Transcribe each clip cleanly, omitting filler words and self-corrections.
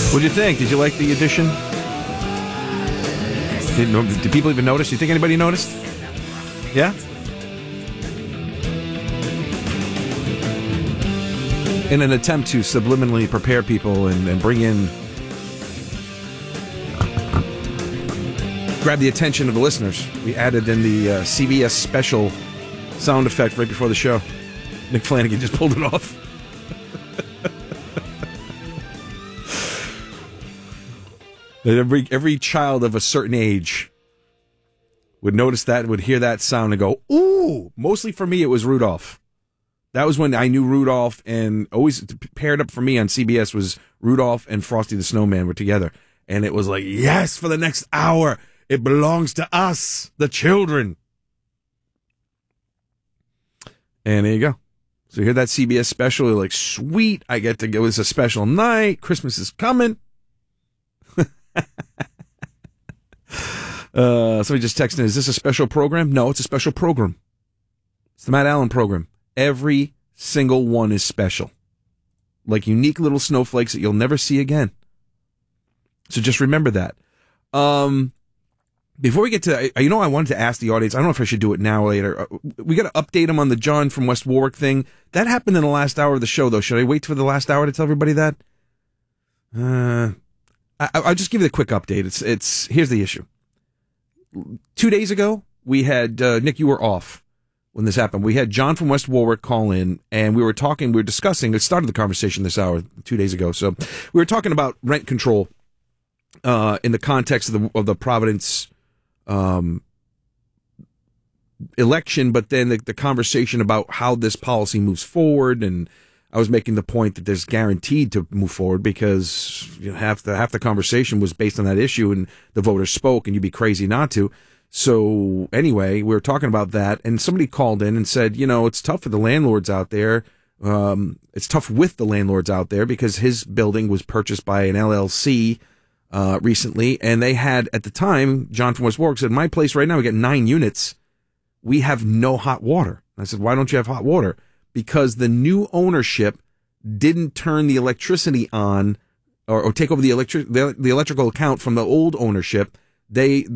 What'd you think? Did you like the addition? Did people even notice? Do you think anybody noticed? Yeah? In an attempt to subliminally prepare people and bring in... grab the attention of the listeners, we added in the CBS special sound effect right before the show. Nick Flanagan just pulled it off. Every child of a certain age would notice that, would hear that sound and go, ooh! Mostly for me, it was Rudolph. That was when I knew Rudolph, and always paired up for me on CBS was Rudolph and Frosty the Snowman were together. And it was like, yes, for the next hour, it belongs to us, the children. And there you go. So you hear that CBS special, you're like, sweet, I get to go, it's a special night, Christmas is coming. Somebody just texted in, is this a special program? No, it's a special program. It's the Matt Allen program. Every single one is special. Like unique little snowflakes that you'll never see again. So just remember that. Before we get to, I wanted to ask the audience, I don't know if I should do it now or later. We got to update them on the John from West Warwick thing. That happened in the last hour of the show, though. Should I wait for the last hour to tell everybody that? I'll just give you a quick update. Here's the issue. 2 days ago, we had, Nick, you were off when this happened. We had John from West Warwick call in, and we were discussing, it started the conversation this hour 2 days ago. So we were talking about rent control, in the context of the Providence, election, but then the conversation about how this policy moves forward, and I was making the point that there's guaranteed to move forward because half the conversation was based on that issue, and the voters spoke, and you'd be crazy not to. So anyway, we were talking about that, and somebody called in and said, it's tough for the landlords out there. It's tough with the landlords out there because his building was purchased by an LLC recently, and they had, at the time, John from West Warwick said, my place right now, we got 9 units. We have no hot water. I said, why don't you have hot water? Because the new ownership didn't turn the electricity on or take over the electrical account from the old ownership. Rhode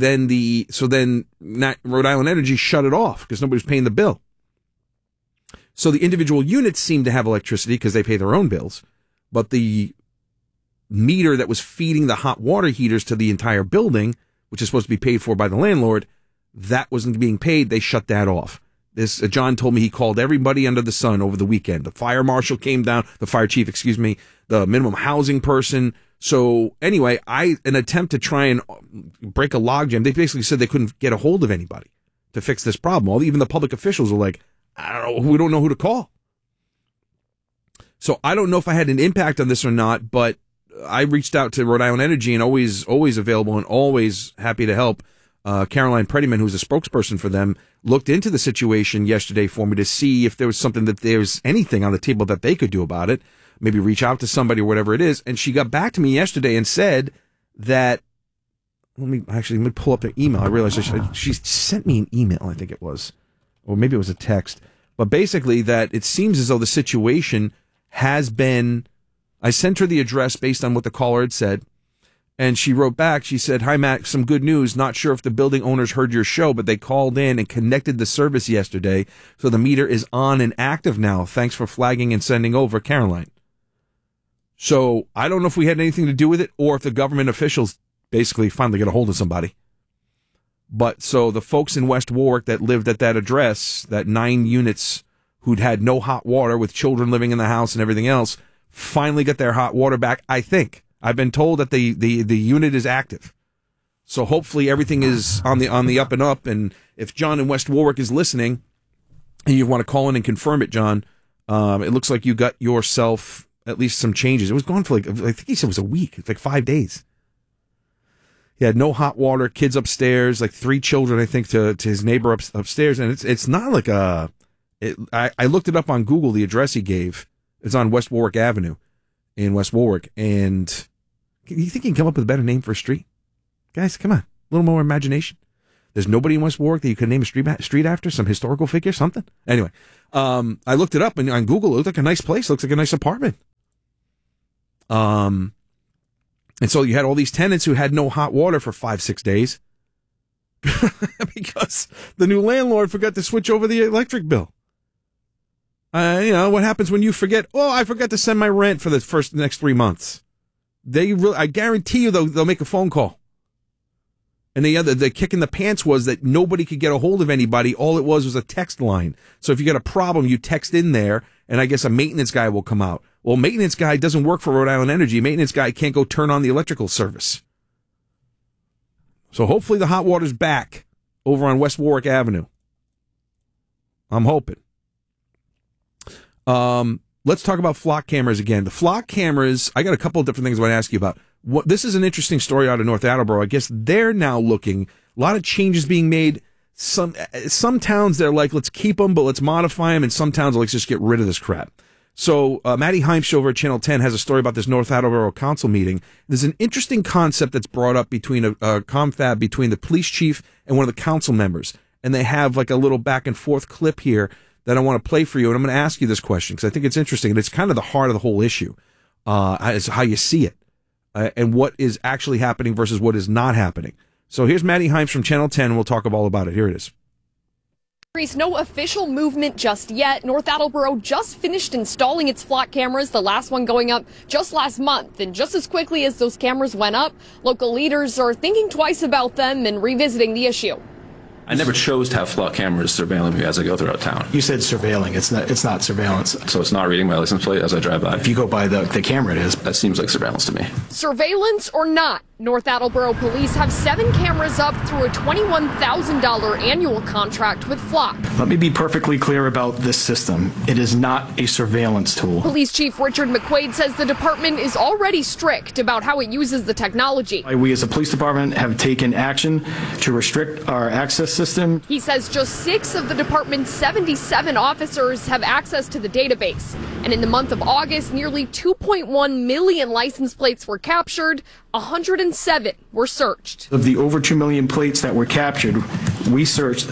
Island Energy shut it off because nobody was paying the bill. So the individual units seem to have electricity because they pay their own bills, but the meter that was feeding the hot water heaters to the entire building, which is supposed to be paid for by the landlord, that wasn't being paid. They shut that off. John told me he called everybody under the sun over the weekend. The fire marshal came down, the fire chief, the minimum housing person. So anyway, an attempt to try and break a logjam, they basically said they couldn't get a hold of anybody to fix this problem. Even the public officials were like, we don't know who to call. So I don't know if I had an impact on this or not, but I reached out to Rhode Island Energy, and always available and always happy to help. Caroline Prettyman, who's a spokesperson for them, looked into the situation yesterday for me to see if there was there's anything on the table that they could do about it. Maybe reach out to somebody or whatever it is. And she got back to me yesterday and said that, let me pull up the email. I realized she sent me an email, I think it was, or maybe it was a text. But basically that it seems as though the situation has been, I sent her the address based on what the caller had said. And she wrote back, she said, hi, Matt, some good news. Not sure if the building owners heard your show, but they called in and connected the service yesterday. So the meter is on and active now. Thanks for flagging and sending over, Caroline. So I don't know if we had anything to do with it or if the government officials basically finally get a hold of somebody. But so the folks in West Warwick that lived at that address, that 9 units who'd had no hot water with children living in the house and everything else, finally got their hot water back, I think. I've been told that the unit is active. So hopefully everything is on the up and up. And if John in West Warwick is listening and you want to call in and confirm it, John, it looks like you got yourself at least some changes. It was gone for I think he said it was a week. It's like 5 days. He had no hot water, kids upstairs, like 3 children, I think, to his neighbor upstairs. And it's not like I looked it up on Google, the address he gave. It's on West Warwick Avenue in West Warwick. And you think you can come up with a better name for a street? Guys, come on. A little more imagination. There's nobody in West Warwick that you could name a street after? Some historical figure? Something? Anyway, I looked it up on Google. It looked like a nice place. It looks like a nice apartment. And so you had all these tenants who had no hot water for 5-6 days because the new landlord forgot to switch over the electric bill. What happens when you forget? Oh, I forgot to send my rent for the next 3 months. I guarantee you they'll make a phone call. And the kick in the pants was that nobody could get a hold of anybody. All it was a text line. So if you got a problem, you text in there, and I guess a maintenance guy will come out. Well, maintenance guy doesn't work for Rhode Island Energy. Maintenance guy can't go turn on the electrical service. So hopefully the hot water's back over on West Warwick Avenue. I'm hoping. Let's talk about flock cameras again. The flock cameras, I got a couple of different things I want to ask you about. This is an interesting story out of North Attleboro. I guess they're now looking, a lot of changes being made. Some towns, they're like, let's keep them, but let's modify them. And some towns are like, just get rid of this crap. So Maddie Heimsch over at Channel 10 has a story about this North Attleboro Council meeting. There's an interesting concept that's brought up between a confab between the police chief and one of the council members. And they have like a little back and forth clip here that I want to play for you. And I'm going to ask you this question because I think it's interesting. And it's kind of the heart of the whole issue, is how you see it. And what is actually happening versus what is not happening. So here's Maddie Heimsch from Channel 10, and we'll talk all about it. Here it is. No official movement just yet. North Attleboro just finished installing its flock cameras, the last one going up just last month. And just as quickly as those cameras went up, local leaders are thinking twice about them and revisiting the issue. I never chose to have flock cameras surveilling me as I go throughout town. You said surveilling. It's not surveillance. So it's not reading my license plate as I drive by? If you go by the camera, it is. That seems like surveillance to me. Surveillance or not, North Attleboro police have 7 cameras up through a $21,000 annual contract with Flock. Let me be perfectly clear about this system. It is not a surveillance tool. Police Chief Richard McQuaid says the department is already strict about how it uses the technology. We as a police department have taken action to restrict our access system. He says just 6 of the department's 77 officers have access to the database. And in the month of August, nearly 2.1 million license plates were captured. 107 were searched. Of the over 2 million plates that were captured, we searched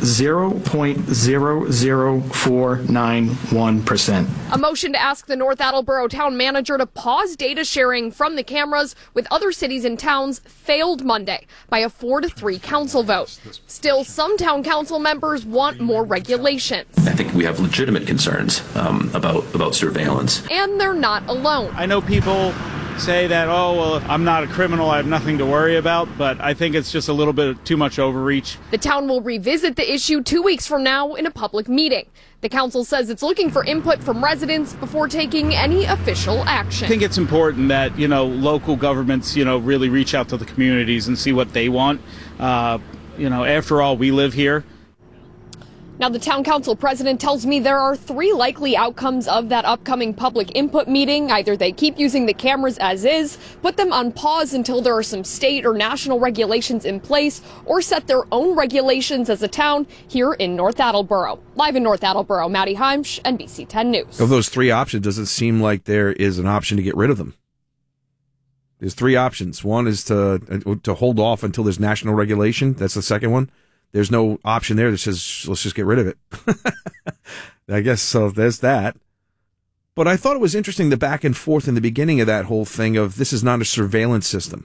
0.00491%. A motion to ask the North Attleboro town manager to pause data sharing from the cameras with other cities and towns failed Monday by a 4-3 council vote. Still, some town council members want more regulations. I think we have legitimate concerns about surveillance. And they're not alone. I know people say that, oh, well, I'm not a criminal, I have nothing to worry about, but I think it's just a little bit too much overreach. The town will revisit the issue 2 weeks from now in a public meeting. The council says it's looking for input from residents before taking any official action. I think it's important that, local governments, really reach out to the communities and see what they want. After all, we live here. Now, the town council president tells me there are 3 likely outcomes of that upcoming public input meeting. Either they keep using the cameras as is, put them on pause until there are some state or national regulations in place, or set their own regulations as a town here in North Attleboro. Live in North Attleboro, Maddie Heimsch, NBC 10 News. Of those 3 options, does it seem like there is an option to get rid of them? There's 3 options. One is to hold off until there's national regulation. That's the second one. There's no option there that says, let's just get rid of it. I guess so. There's that. But I thought it was interesting the back and forth in the beginning of that whole thing of this is not a surveillance system.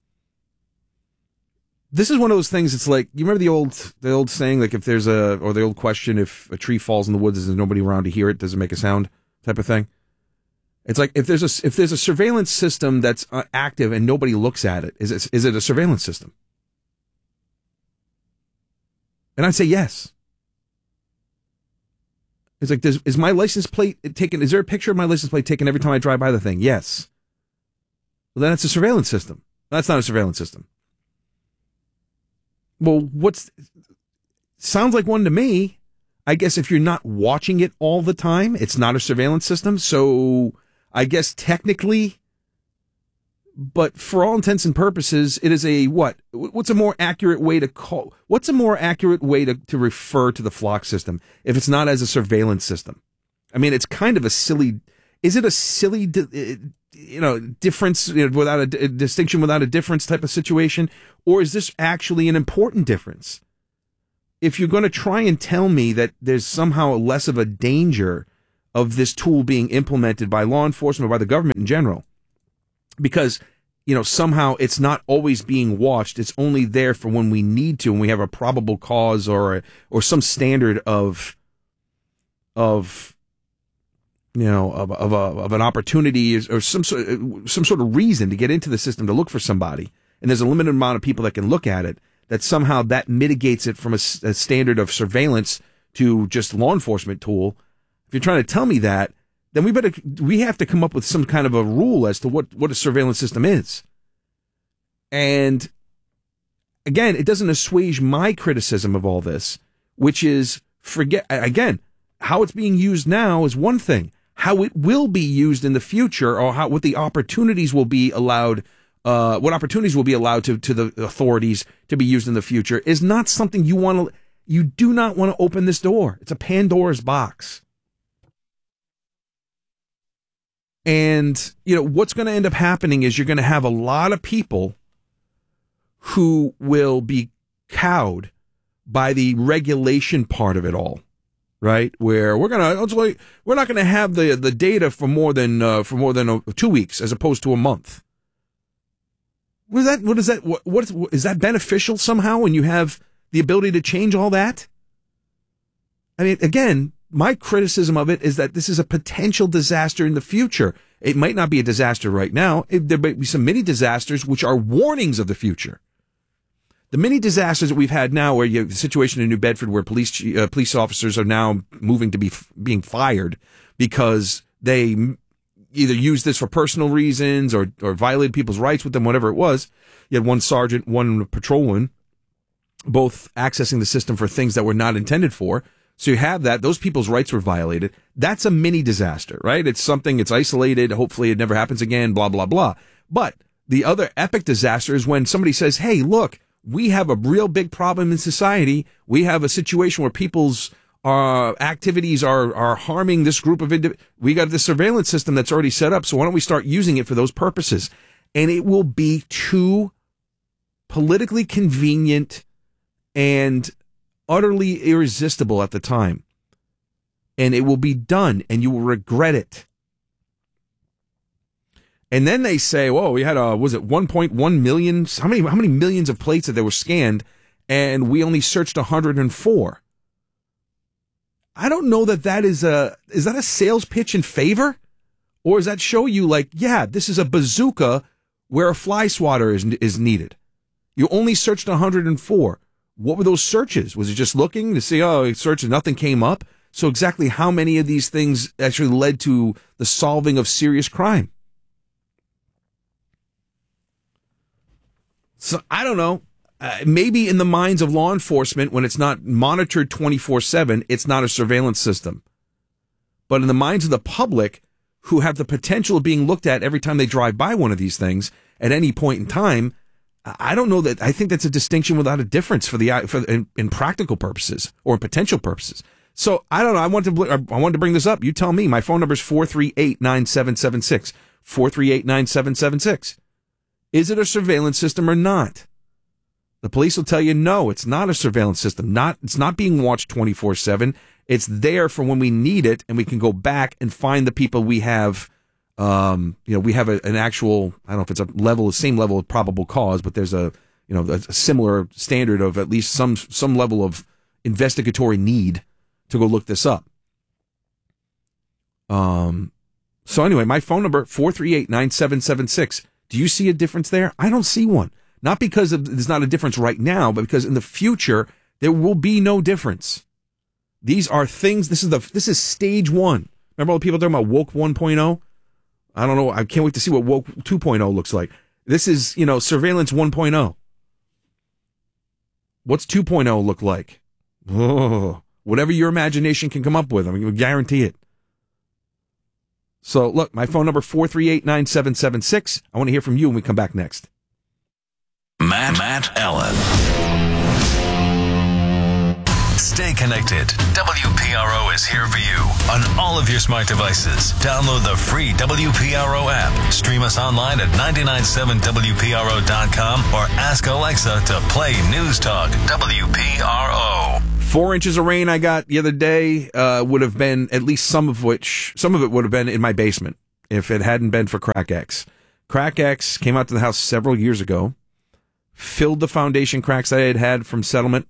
This is one of those things. It's like, you remember the old saying, like if there's or the old question, if a tree falls in the woods, is there nobody around to hear it? Does it make a sound? Type of thing. It's like if there's a surveillance system that's active and nobody looks at it, is it a surveillance system? And I'd say yes. It's like, is my license plate taken? Is there a picture of my license plate taken every time I drive by the thing? Yes. Well, then it's a surveillance system. That's not a surveillance system. Well, sounds like one to me. I guess if you're not watching it all the time, it's not a surveillance system. So I guess technically, but for all intents and purposes, it is a what? What's a more accurate way to call? What's a more accurate way to refer to the flock system if it's not as a surveillance system? I mean, it's kind of a silly. Is it a silly, difference without a distinction, without a difference type of situation, or is this actually an important difference? If you're going to try and tell me that there's somehow less of a danger of this tool being implemented by law enforcement or by the government in general. Because somehow it's not always being watched. It's only there for when we need to, and we have a probable cause or some standard of an opportunity or some sort of reason to get into the system to look for somebody. And there's a limited amount of people that can look at it, that somehow that mitigates it from a standard of surveillance to just law enforcement tool. If you're trying to tell me that, then we have to come up with some kind of a rule as to what a surveillance system is. And again, it doesn't assuage my criticism of all this, which is, how it's being used now is one thing. How it will be used in the future, or what the opportunities will be allowed, what opportunities will be allowed to the authorities to be used in the future, is not something you do not want to open this door. It's a Pandora's box. And, what's going to end up happening is you're going to have a lot of people who will be cowed by the regulation part of it all, right? Where we're not going to have the data for more than 2 weeks as opposed to a month. What is that beneficial somehow when you have the ability to change all that? I mean, again, my criticism of it is that this is a potential disaster in the future. It might not be a disaster right now. There might be some mini disasters which are warnings of the future. The mini disasters that we've had now, where you have the situation in New Bedford where police officers are now moving to being fired because they either used this for personal reasons or violated people's rights with them, whatever it was. You had one sergeant, one patrolman, both accessing the system for things that were not intended for. So you have that. Those people's rights were violated. That's a mini disaster, right? It's something, it's isolated. Hopefully it never happens again, blah, blah, blah. But the other epic disaster is when somebody says, hey, look, we have a real big problem in society. We have a situation where people's activities are harming this group of individuals. We got this surveillance system that's already set up. So why don't we start using it for those purposes? And it will be too politically convenient and utterly irresistible at the time. And it will be done, and you will regret it. And then they say, whoa, we had 1.1 million? How many millions of plates that were scanned, and we only searched 104? I don't know is that a sales pitch in favor? Or does that show you this is a bazooka where a fly swatter is needed? You only searched 104. What were those searches? Was it just looking to see, search and nothing came up? So exactly how many of these things actually led to the solving of serious crime? So I don't know. Maybe in the minds of law enforcement, when it's not monitored 24/7, it's not a surveillance system. But in the minds of the public, who have the potential of being looked at every time they drive by one of these things at any point in time, I don't know that. I think that's a distinction without a difference in practical purposes or potential purposes. So I don't know. I wanted to bring this up. You tell me. My phone number is 438-9776. 438-9776. Is it a surveillance system or not? The police will tell you, no, it's not a surveillance system. It's not being watched 24/7. It's there for when we need it, and we can go back and find the people we have. We have an actual, I don't know if it's the same level of probable cause, but there's a similar standard of at least some level of investigatory need to go look this up. So anyway, my phone number, 438-9776. Do you see a difference there? I don't see one. Not because there's not a difference right now, but because in the future, there will be no difference. These are things, this is stage one. Remember all the people talking about woke 1.0? I don't know. I can't wait to see what woke 2.0 looks like. This is, surveillance 1.0. What's 2.0 look like? Oh, whatever your imagination can come up with. I'm going to guarantee it. So, look, my phone number, 438-9776. I want to hear from you when we come back next. Matt Allen. Stay connected. WPRO is here for you on all of your smart devices. Download the free WPRO app. Stream us online at 997WPRO.com or ask Alexa to play News Talk WPRO. 4 inches of rain I got the other day would have been, at least some of it would have been in my basement if it hadn't been for Crack X. Crack X came out to the house several years ago, filled the foundation cracks I had from settlement.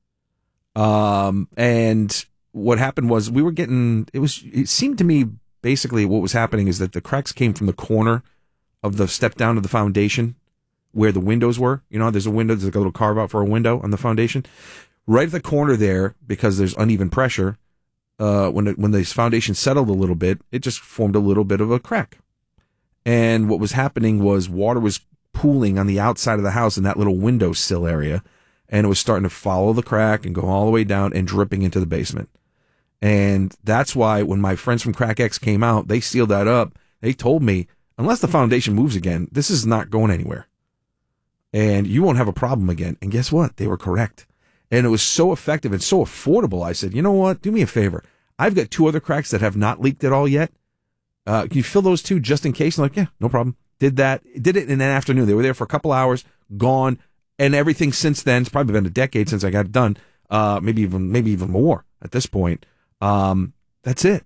And what happened was it seemed to me basically what was happening is that the cracks came from the corner of the step down to the foundation where the windows were. You know, there's like a little carve out for a window on the foundation. Right at the corner there, because there's uneven pressure, when the foundation settled a little bit, it just formed a little bit of a crack. And what was happening was water was pooling on the outside of the house in that little windowsill area, and it was starting to follow the crack and go all the way down and dripping into the basement. And that's why when my friends from Crack X came out, they sealed that up. They told me, unless the foundation moves again, this is not going anywhere. And you won't have a problem again. And guess what? They were correct. And it was so effective and so affordable. I said, you know what? Do me a favor. I've got 2 other cracks that have not leaked at all yet. Can you fill those 2 just in case? And like, yeah, no problem. Did it in an afternoon. They were there for a couple hours, gone. And everything since then, it's probably been a decade since I got it done. Maybe even more at this point. That's it.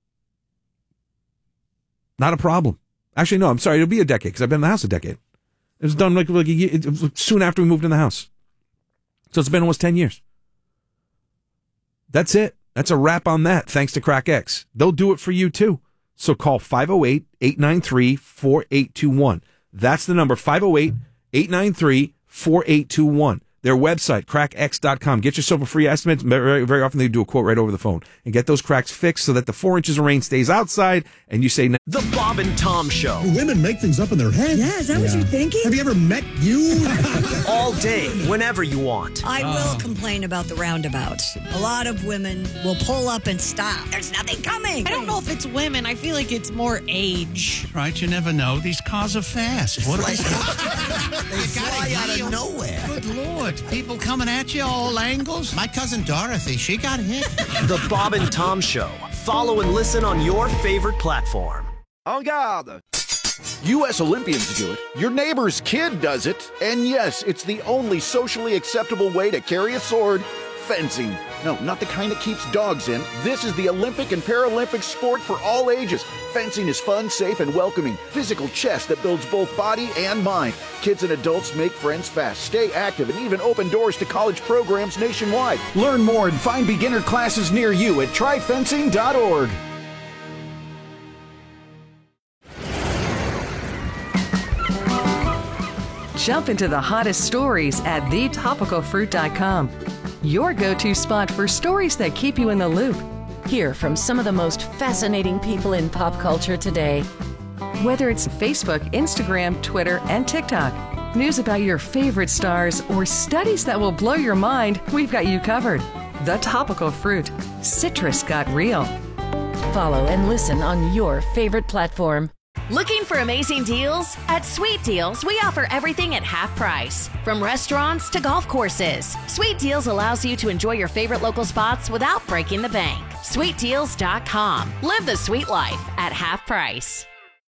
Not a problem. Actually, no, I'm sorry. It'll be a decade because I've been in the house a decade. It was done like a year, soon after we moved in the house. So it's been almost 10 years. That's it. That's a wrap on that. Thanks to Crack X. They'll do it for you too. So call 508-893-4821. That's the number, 508-893-4821. Their website, crackx.com. Get yourself a free estimate. Very, very often they do a quote right over the phone. And get those cracks fixed so that the 4 inches of rain stays outside and you say... The Bob and Tom Show. Women make things up in their head. Yeah, is that what you're thinking? Have you ever met you? All day, whenever you want. I will complain about the roundabouts. A lot of women will pull up and stop. There's nothing coming. I don't know if it's women. I feel like it's more age. Right, you never know. These cars are fast. What are they? They fly out of nowhere. Good Lord. People coming at you all angles. My cousin Dorothy, she got hit. The Bob and Tom Show. Follow and listen on your favorite platform. En garde! U.S. Olympians do it. Your neighbor's kid does it. And yes, it's the only socially acceptable way to carry a sword. Fencing. No, not the kind that keeps dogs in. This is the Olympic and Paralympic sport for all ages. Fencing is fun, safe, and welcoming. Physical chess that builds both body and mind. Kids and adults make friends fast, stay active, and even open doors to college programs nationwide. Learn more and find beginner classes near you at tryfencing.org. Jump into the hottest stories at thetopicalfruit.com. Your go-to spot for stories that keep you in the loop. Hear from some of the most fascinating people in pop culture today. Whether it's Facebook, Instagram, Twitter, and TikTok, news about your favorite stars, or studies that will blow your mind, we've got you covered. The Topical Fruit. Citrus got real. Follow and listen on your favorite platform. Looking for amazing deals? At Sweet Deals, we offer everything at half price. From restaurants to golf courses, Sweet Deals allows you to enjoy your favorite local spots without breaking the bank. SweetDeals.com. Live the sweet life at half price.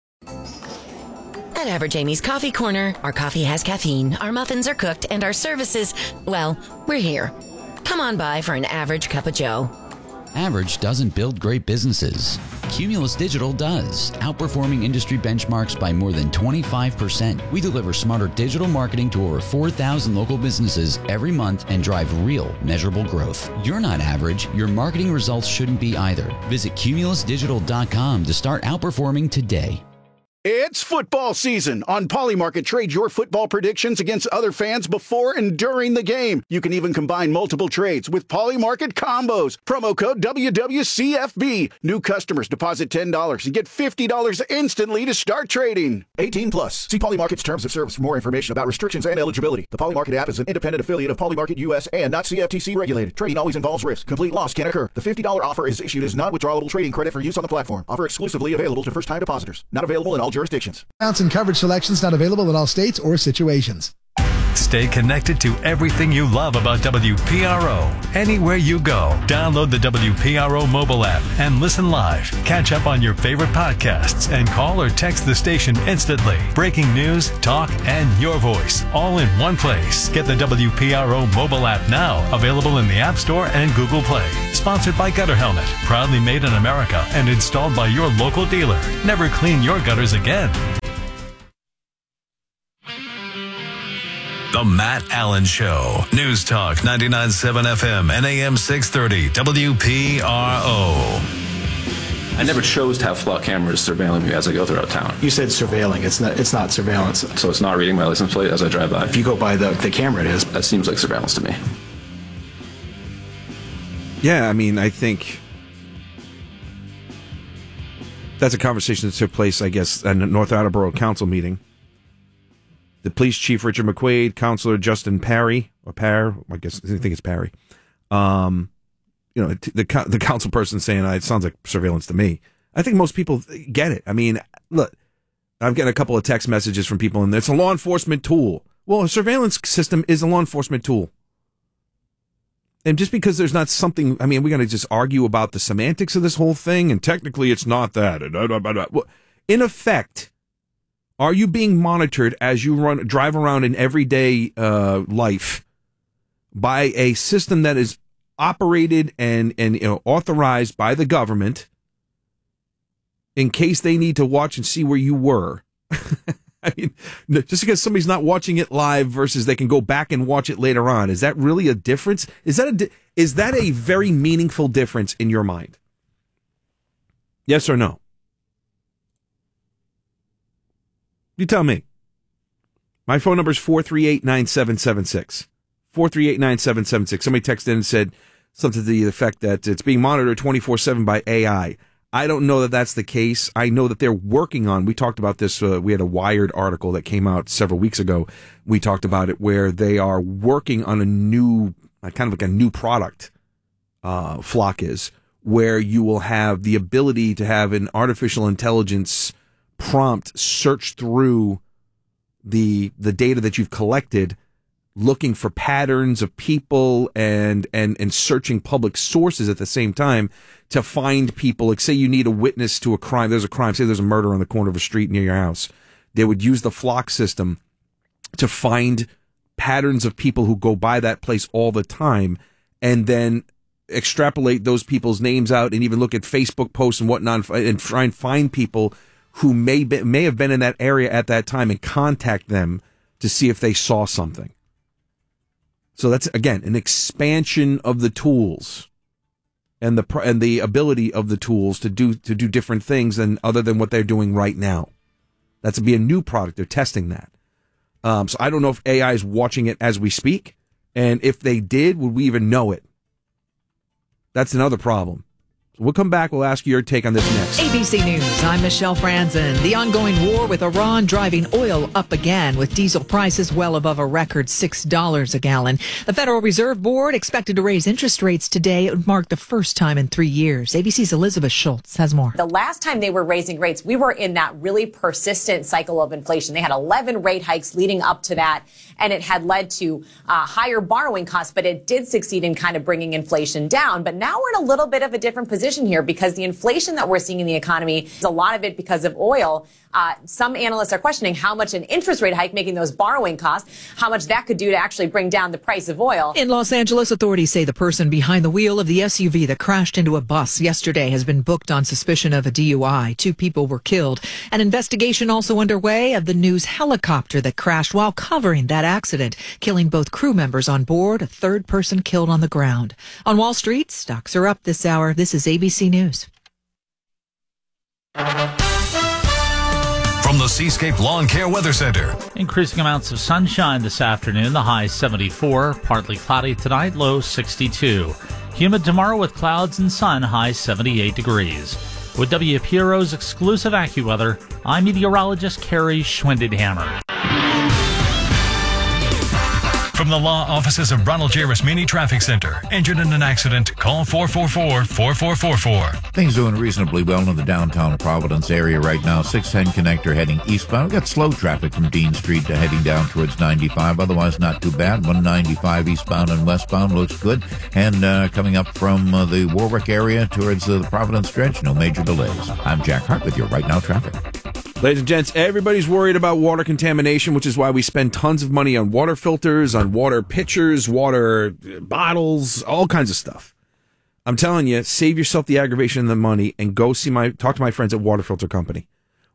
At Average Amy's Coffee Corner, our coffee has caffeine, our muffins are cooked, and our services, well, we're here. Come on by for an average cup of joe. Average doesn't build great businesses. Cumulus Digital does, outperforming industry benchmarks by more than 25%. We deliver smarter digital marketing to over 4,000 local businesses every month and drive real, measurable growth. You're not average. Your marketing results shouldn't be either. Visit cumulusdigital.com to start outperforming today. It's football season. On Polymarket, trade your football predictions against other fans before and during the game. You can even combine multiple trades with Polymarket combos. Promo code WWCFB. New customers deposit $10 and get $50 instantly to start trading. 18 plus. See Polymarket's terms of service for more information about restrictions and eligibility. The Polymarket app is an independent affiliate of Polymarket US and not CFTC regulated. Trading always involves risk. Complete loss can occur. The $50 offer is issued as non-withdrawable trading credit for use on the platform. Offer exclusively available to first-time depositors. Not available in all jurisdictions. Amounts and coverage selections not available in all states or situations. Stay connected to everything you love about WPRO. Anywhere you go, download the WPRO mobile app and listen live. Catch up on your favorite podcasts and call or text the station instantly. Breaking news, talk, and your voice, all in one place. Get the WPRO mobile app now, available in the App Store and Google Play. Sponsored by Gutter Helmet, proudly made in America and installed by your local dealer. Never clean your gutters again. The Matt Allen Show. News Talk 99.7 FM and AM 630 WPRO. I never chose to have flock cameras surveilling me as I go throughout town. You said surveilling. It's not surveillance. So it's not reading my license plate as I drive by? If you go by the camera, it is. That seems like surveillance to me. Yeah, I mean, I think that's a conversation that took place, I guess, at a North Attleboro Council meeting. The police chief, Richard McQuaid, Councilor Justin Parry, or Parr, I guess, I think it's Parry. The council person saying it sounds like surveillance to me. I think most people get it. I mean, look, I'm getting a couple of text messages from people, and it's a law enforcement tool. Well, a surveillance system is a law enforcement tool. And just because there's not something, I mean, we're going to just argue about the semantics of this whole thing, and technically it's not that. In effect, are you being monitored as you drive around in everyday life by a system that is operated and authorized by the government in case they need to watch and see where you were? I mean, just because somebody's not watching it live versus they can go back and watch it later on, is that really a difference? Is that a very meaningful difference in your mind? Yes or no? You tell me. My phone number is 438-9776. 438-9776. Somebody texted in and said something to the effect that it's being monitored 24/7 by AI. I don't know that that's the case. I know that they're working on, we talked about this, we had a Wired article that came out several weeks ago. We talked about it where they are working on a new, kind of like a new product, Flock is, where you will have the ability to have an artificial intelligence prompt search through the data that you've collected, looking for patterns of people and searching public sources at the same time to find people. Like, say you need a witness to a crime. There's a crime. Say there's a murder on the corner of a street near your house. They would use the Flock system to find patterns of people who go by that place all the time and then extrapolate those people's names out and even look at Facebook posts and whatnot and try and find people who may have been in that area at that time and contact them to see if they saw something. So that's, again, an expansion of the tools and the ability of the tools to do different things other than what they're doing right now. That's be a new product. They're testing that. So I don't know if AI is watching it as we speak, and if they did, would we even know it? That's another problem. We'll come back. We'll ask you your take on this next. ABC News. I'm Michelle Franzen. The ongoing war with Iran driving oil up again, with diesel prices well above a record $6 a gallon. The Federal Reserve Board expected to raise interest rates today. It would mark the first time in 3 years. ABC's Elizabeth Schultz has more. The last time they were raising rates, we were in that really persistent cycle of inflation. They had 11 rate hikes leading up to that, and it had led to higher borrowing costs, but it did succeed in kind of bringing inflation down. But now we're in a little bit of a different position here, because the inflation that we're seeing in the economy is a lot of it because of oil. Some analysts are questioning how much an interest rate hike, making those borrowing costs, how much that could do to actually bring down the price of oil. In Los Angeles, authorities say the person behind the wheel of the SUV that crashed into a bus yesterday has been booked on suspicion of a DUI. 2 people were killed. An investigation also underway of the news helicopter that crashed while covering that accident, killing both crew members on board, a 3rd person killed on the ground. On Wall Street, stocks are up this hour. This is ABC News. From the Seascape Lawn Care Weather Center. Increasing amounts of sunshine this afternoon, the high 74. Partly cloudy tonight, low 62. Humid tomorrow with clouds and sun, high 78 degrees. With WPRO's exclusive AccuWeather, I'm meteorologist Carrie Schwindenhammer. From the law offices of Ronald J. Rasmini Traffic Center. Injured in an accident? Call 444-4444. Things doing reasonably well in the downtown Providence area right now. 610 connector heading eastbound. We've got slow traffic from Dean Street to heading down towards 95. Otherwise, not too bad. 195 eastbound and westbound looks good. And coming up from the Warwick area towards the Providence stretch, no major delays. I'm Jack Hart with your Right Now Traffic. Ladies and gents, everybody's worried about water contamination, which is why we spend tons of money on water filters, on water pitchers, water bottles, all kinds of stuff. I'm telling you, save yourself the aggravation and the money and go talk to my friends at Water Filter Company.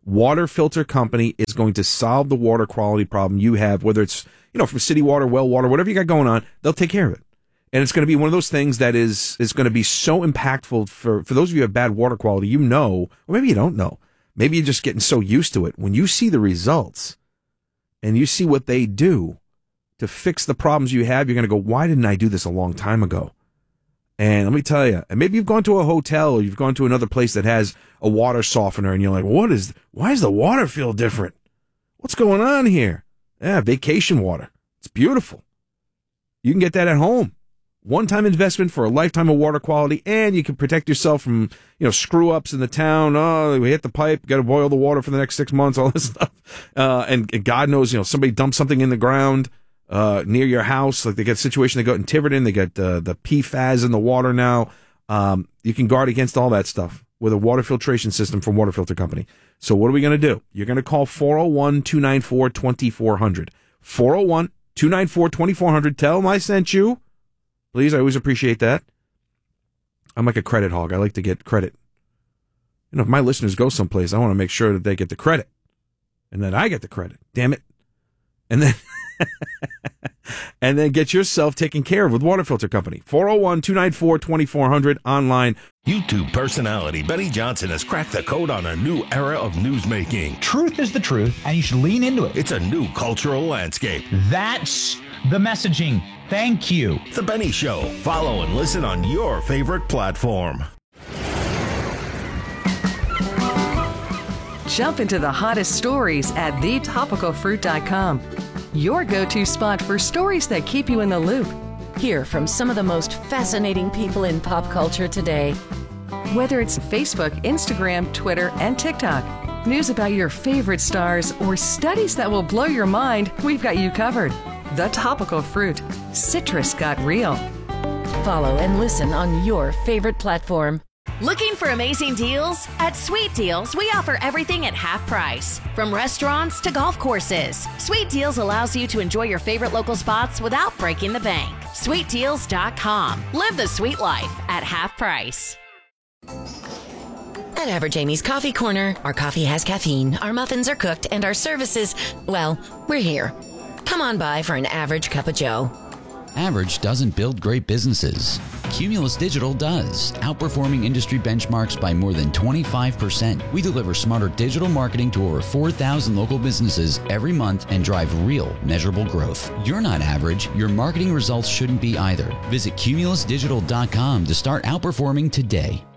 Water Filter Company is going to solve the water quality problem you have, whether it's, from city water, well water, whatever you got going on, they'll take care of it. And it's going to be one of those things that is going to be so impactful for those of you who have bad water quality, or maybe you don't know. Maybe you're just getting so used to it. When you see the results and you see what they do to fix the problems you have, you're going to go, why didn't I do this a long time ago? And let me tell you, and maybe you've gone to a hotel or you've gone to another place that has a water softener and you're like, why does the water feel different? What's going on here? Yeah, vacation water. It's beautiful. You can get that at home. One-time investment for a lifetime of water quality, and you can protect yourself from, screw-ups in the town. Oh, we hit the pipe, got to boil the water for the next 6 months, all this stuff. And God knows, somebody dumped something in the ground near your house. Like they get a situation they got in Tiverton, they got the PFAS in the water now. You can guard against all that stuff with a water filtration system from Water Filter Company. So what are we going to do? You're going to call 401-294-2400. 401-294-2400. Tell them I sent you. Please, I always appreciate that. I'm like a credit hog. I like to get credit. If my listeners go someplace, I want to make sure that they get the credit. And that I get the credit. Damn it. And then and then get yourself taken care of with Water Filter Company. 401-294-2400 online. YouTube personality Benny Johnson has cracked the code on a new era of newsmaking. Truth is the truth, and you should lean into it. It's a new cultural landscape. That's the messaging. Thank you. The Benny Show. Follow and listen on your favorite platform. Jump into the hottest stories at thetopicalfruit.com. Your go-to spot for stories that keep you in the loop. Hear from some of the most fascinating people in pop culture today. Whether it's Facebook, Instagram, Twitter, and TikTok, news about your favorite stars, or studies that will blow your mind, we've got you covered. The Topical Fruit. Citrus got real. Follow and listen on your favorite platform. Looking for amazing deals? At Sweet Deals, we offer everything at half price. From restaurants to golf courses, Sweet Deals allows you to enjoy your favorite local spots without breaking the bank. SweetDeals.com. Live the sweet life at half price. At Average Amy's Coffee Corner, our coffee has caffeine, our muffins are cooked, and our services, well, we're here. Come on by for an average cup of joe. Average doesn't build great businesses. Cumulus Digital does, outperforming industry benchmarks by more than 25%. We deliver smarter digital marketing to over 4,000 local businesses every month and drive real, measurable growth. You're not average. Your marketing results shouldn't be either. Visit cumulusdigital.com to start outperforming today.